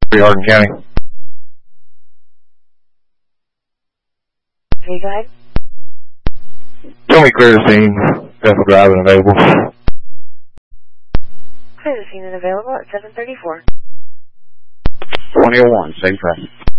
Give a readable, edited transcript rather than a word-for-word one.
Hardin County. Can you go ahead? Tell me clear the scene. Vessel driving available. Clear the scene and available at 7:34. 2001, same press.